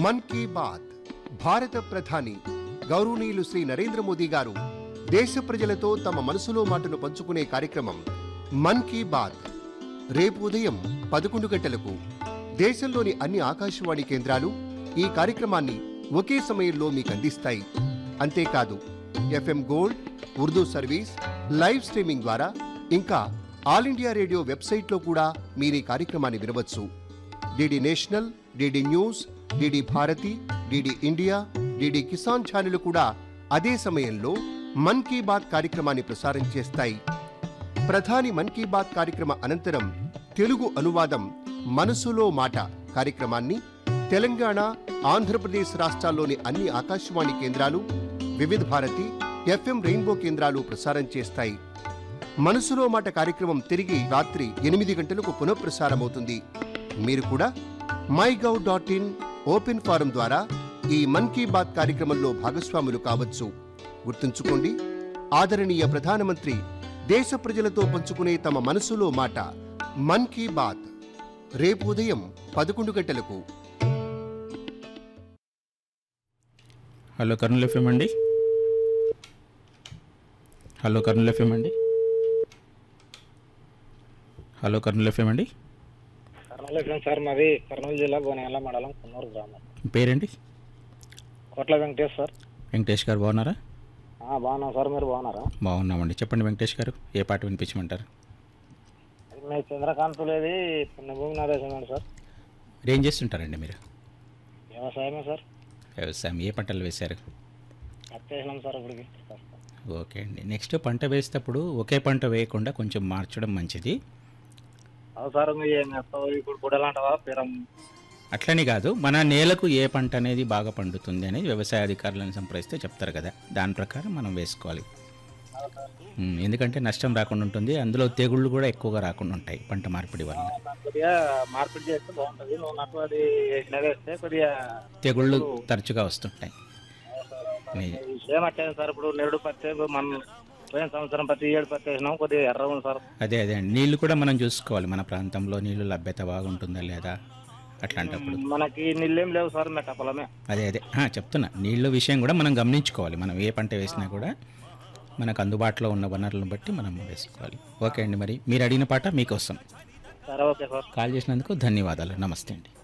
మన్ కీ బాత్ భారత ప్రధాని గౌరవనీయులు శ్రీ నరేంద్ర మోదీ గారు దేశ ప్రజలతో తమ మనసులో మాటను పంచుకునే కార్యక్రమం మన్ కీ బాత్ రేపు ఉదయం 11 గంటలకు దేశంలోని అన్ని ఆకాశవాణి కేంద్రాలు ఈ కార్యక్రమాన్ని ఒకే సమయంలో మీకు అందిస్తాయి. అంతేకాదు FM gold, Urdu service, live streaming ద్వారా ఇంకా ఆల్ ఇండియా రేడియో వెబ్సైట్లో కూడా మీరు ఈ కార్యక్రమాన్ని వినవచ్చు. DD national, DD news, DD Bharati, DD India, DD Kisan ఛానళ్లు కూడా అదే సమయంలో మన్ కీ బాత్ కార్యక్రమాన్ని ప్రసారం చేస్తాయి. ప్రధాని మన్ కీ బాత్ కార్యక్రమ అనంతరం తెలుగు అనువాదం మనసులో మాట కార్యక్రమాన్ని తెలంగాణ, ఆంధ్రప్రదేశ్ రాష్ట్రాల్లోని అన్ని ఆకాశవాణి కేంద్రాలు, వివిధ భారతి, ఎఫ్ఎం రెయిన్బో కేంద్రాలు ప్రసారం చేస్తాయి. మనసులో మాట కార్యక్రమం తిరిగి రాత్రి 8 గంటలకు పునఃప్రసారమవుతుంది. మీరు కూడా mygov.in ఓపెన్ ఫారం ద్వారా ఈ మన్ కీ బాత్ కార్యక్రమంలో భాగస్వాములు కావచ్చు. గుర్తుంచుకోండి, ఆదరణీయ ప్రధానమంత్రి దేశ ప్రజలతో పంచుకునే తమ మనసులో మాట మన్ కీ బాత్ రేపు ఉదయం 11 గంటలకు. హలో కర్నూలు ఎఫ్ఎం అండి. హలో కర్నూలు ఎఫ్ఎం అండి. హలో కర్నూలు ఎఫ్ఎం అండి. కర్నూలు ఎఫ్ఎం సార్, మాది కర్నూలు జిల్లా గోనెగండ్ల మండలం కున్నూరు గ్రామం. పేరేంటి? కోట్ల వెంకటేష్ సార్. వెంకటేష్ గారు బాగున్నారా? బాగున్నాం సార్, మీరు బాగున్నారా? బాగున్నామండి. చెప్పండి వెంకటేష్ గారు, ఏ పాట వినిపించమంటారు? మీ చంద్రకాంతులేది పుణ్యభూమి నాదేశం సార్. ఏం చేస్తుంటారండి మీరు? వ్యవసాయమే సార్. వ్యవసాయం. ఏ పంటలు వేశారు? వచ్చేసినాం సార్ ఇప్పటికి. ఓకే అండి. నెక్స్ట్ పంట వేసేటప్పుడు ఒకే పంట వేయకుండా కొంచెం మార్చడం మంచిది. అవును సార్, మీరు ఏం చేస్తావు ఇప్పుడు? బుడలాంటవా పిరం? అట్లని కాదు, మన నేలకు ఏ పంట అనేది బాగా పండుతుంది అనేది వ్యవసాయ అధికారులను సంప్రదిస్తే చెప్తారు కదా, దాని ప్రకారం మనం వేసుకోవాలి. ఎందుకంటే నష్టం రాకుండా ఉంటుంది, అందులో తెగుళ్ళు కూడా ఎక్కువగా రాకుండా ఉంటాయి పంట మార్పిడి వల్ల. కొద్దిగా మార్పిడి చేస్తే బాగుంటుంది. నువ్వు నాకు అది వేస్తే కొద్దిగా తెగుళ్ళు తరచుగా వస్తుంటాయి. విషయం వచ్చేది సార్, ఇప్పుడు నెరుడు పత్తి మన పోయిన సంవత్సరం పత్తి 7 పత్తి వేసినాం, కొద్దిగా ఎర్ర ఉంది సార్. అదే అండి, నీళ్లు కూడా మనం చూసుకోవాలి, మన ప్రాంతంలో నీళ్లు లభ్యత బాగుంటుందా లేదా అట్లాంటప్పుడు. మనకి నీళ్ళేం లేవు సార్, మెట్ట పొలమే. అదే చెప్తున్నా, నీళ్ళ విషయం కూడా మనం గమనించుకోవాలి. మనం ఏ పంట వేసినా కూడా మనకు అందుబాటులో ఉన్న వనరులను బట్టి మనం వేసుకోవాలి. ఓకే అండి, మరి మీరు అడిగిన పాట మీకోసం. సరే, ఓకే సార్. కాల్ చేసినందుకు ధన్యవాదాలు. నమస్తే అండి.